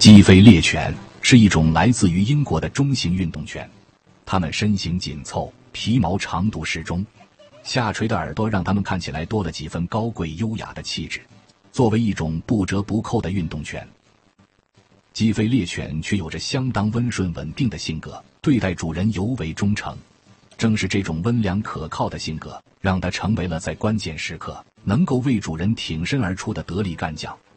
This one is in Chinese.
鸡飞猎犬是一种来自于英国的中型运动犬，它们身形紧凑，皮毛长度适中，下垂的耳朵让它们看起来多了几分高贵优雅的气质。作为一种不折不扣的运动犬，鸡飞猎犬却有着相当温顺稳定的性格，对待主人尤为忠诚。正是这种温良可靠的性格，让它成为了在关键时刻能够为主人挺身而出的得力干将。